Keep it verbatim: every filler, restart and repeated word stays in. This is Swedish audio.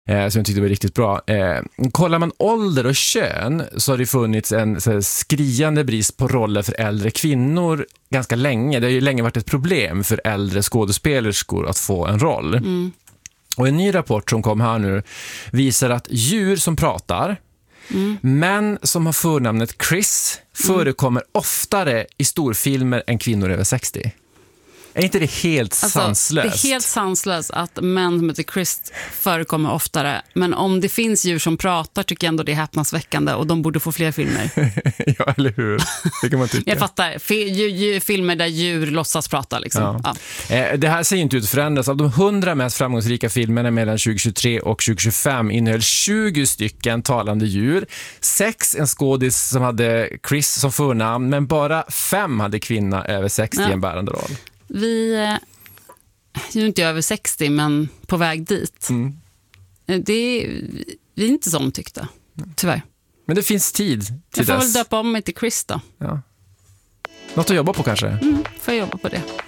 Eh, som jag tyckte var riktigt bra. Eh, kollar man ålder och kön så har det funnits en så här, skriande brist på roller för äldre kvinnor ganska länge. Det har ju länge varit ett problem för äldre skådespelerskor att få en roll. Mm. Och en ny rapport som kom här nu visar att djur som pratar, mm. män som har förnamnet Chris, förekommer mm. oftare i storfilmer än kvinnor över sextio. Är inte det helt alltså, sanslöst? Det är helt sanslöst att män som heter Chris förekommer oftare. Men om det finns djur som pratar tycker jag ändå det är häpnadsväckande. Och de borde få fler filmer. Ja, eller hur? Det kan man tycka. Jag fattar. F- djur, djur, filmer där djur låtsas prata. Liksom. Ja. Ja. Eh, det här ser inte ut att förändras. Av de hundra mest framgångsrika filmerna mellan tjugo tjugotre och tjugo tjugofem innehöll tjugo stycken talande djur. Sex en skådis som hade Chris som förnamn. Men bara fem hade kvinna över sextio ja. En bärande roll. Vi är ju inte över sextio, men på väg dit. Mm. Det är, vi är inte så omtyckta, tyvärr. Men det finns tid till jag får dess. väl döpa om mig till Chris då. Ja. Något att jobba på kanske? Mm, får jag jobba på det.